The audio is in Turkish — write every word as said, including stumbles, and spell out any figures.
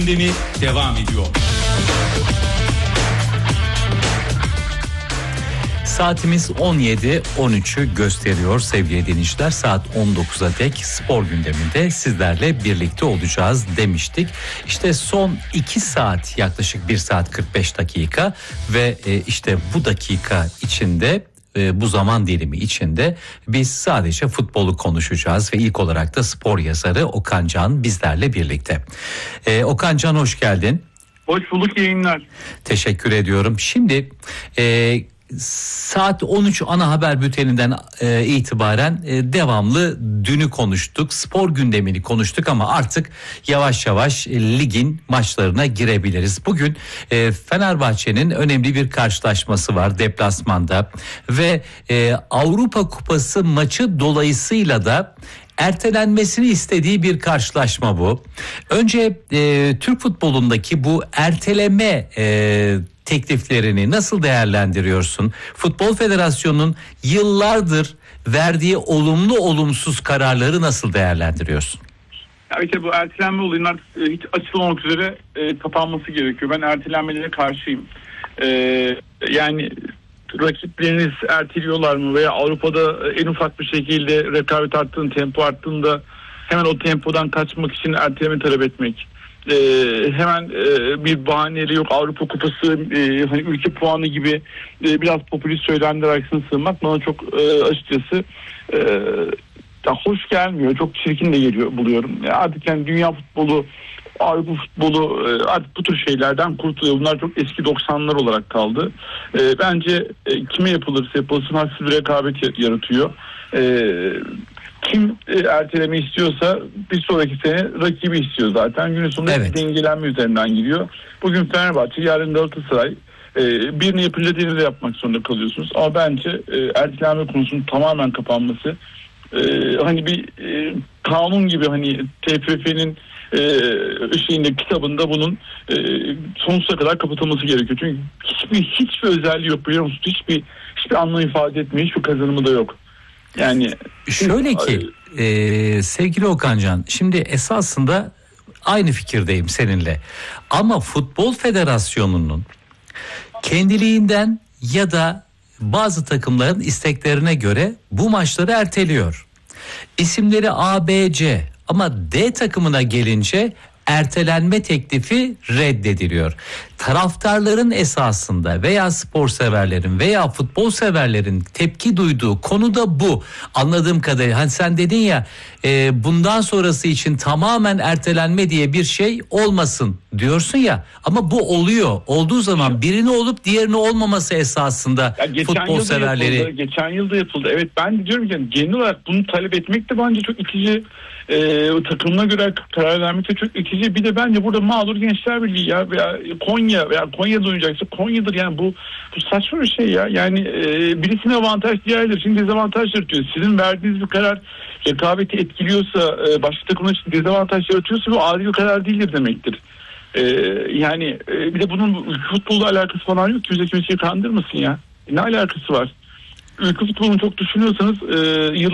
Gündemi devam ediyor. Saatimiz on yedi on üçü gösteriyor sevgili dinleyiciler. Saat on dokuza dek spor gündeminde sizlerle birlikte olacağız demiştik. İşte son iki saat, yaklaşık bir saat kırk beş dakika ve işte bu dakika içinde, bu zaman dilimi içinde biz sadece futbolu konuşacağız ve ilk olarak da spor yazarı Okan Can bizlerle birlikte. Ee, Okan Can, hoş geldin. Hoş bulduk, yayınlar. Teşekkür ediyorum. Şimdi e, saat on üç ana haber bülteninden e, itibaren e, devamlı dünü konuştuk, spor gündemini konuştuk ama artık yavaş yavaş e, ligin maçlarına girebiliriz. Bugün e, Fenerbahçe'nin önemli bir karşılaşması var deplasmanda ve e, Avrupa Kupası maçı dolayısıyla da ertelenmesini istediği bir karşılaşma bu. Önce e, Türk futbolundaki bu erteleme e, tekliflerini nasıl değerlendiriyorsun? Futbol Federasyonu'nun yıllardır verdiği olumlu olumsuz kararları nasıl değerlendiriyorsun? Ya işte bu ertelenme olayının artık hiç açılmamak üzere e, kapanması gerekiyor. Ben ertelenmelere karşıyım. E, yani rakipleriniz erteliyorlar mı veya Avrupa'da en ufak bir şekilde rekabet arttığında, tempo arttığında hemen o tempodan kaçmak için erteleme talep etmek. Ee, hemen e, bir bahaneyle yok Avrupa Kupası e, hani ülke puanı gibi e, biraz popülist söylemler arkasına sığınmak bana çok e, açıkçası e, ya hoş gelmiyor, çok çirkin de geliyor buluyorum. Ya artık yani dünya futbolu, Avrupa futbolu e, artık bu tür şeylerden kurtuluyor. Bunlar çok eski doksanlar olarak kaldı. E, bence e, kime yapılırsa yapılsın haksız bir rekabet yaratıyor. E, Kim e, erteleme istiyorsa bir sonraki sene rakibi istiyor zaten. Günün sonunda evet. dengelenme üzerinden gidiyor. Bugün Fenerbahçe, yarın Galatasaray. E, birini yapınca diğerini de yapmak zorunda kalıyorsunuz. Ama bence e, ertelenme konusunun tamamen kapanması, e, hani bir e, kanun gibi, hani T F F'nin e, şeyinde, kitabında bunun e, sonsuza kadar kapatılması gerekiyor. Çünkü hiçbir hiçbir özelliği yok, biliyor musunuz? Hiçbir hiçbir anlam ifade etmiyor. Hiçbir kazanımı da yok. Yani şöyle ki e, sevgili Okan Can, şimdi esasında aynı fikirdeyim seninle ama Futbol Federasyonu'nun kendiliğinden ya da bazı takımların isteklerine göre bu maçları erteliyor. İsimleri A, B, C ama D takımına gelince ertelenme teklifi reddediliyor. Taraftarların esasında veya spor severlerin veya futbol severlerin tepki duyduğu konu da bu. Anladığım kadarıyla hani sen dedin ya e, bundan sonrası için tamamen ertelenme diye bir şey olmasın diyorsun ya, ama bu oluyor. Olduğu zaman birini olup diğerini olmaması esasında futbol severleri. Yapıldı, geçen yılda yapıldı. Evet, ben de diyorum ki yani genel olarak bunu talep etmek de bence çok itici. E, takımına göre karar vermek de çok itici. Bir de bence burada mağdur Gençler Birliği ya veya Konya veya Konya'da oynayacaksa Konya'dır, yani bu bu saçma bir şey ya. Yani e, birisine avantaj, diğerleri için dezavantaj yaratıyor. Sizin verdiğiniz bir karar rekabeti etkiliyorsa, e, başka takımlar için dezavantaj yaratıyorsa bu adil bir karar değildir demektir. E, yani e, bir de bunun futbolla alakası falan yok ki, bize kimseyi kandırmasın ya. E, ne alakası var? Ülke futbolunu çok düşünüyorsanız e,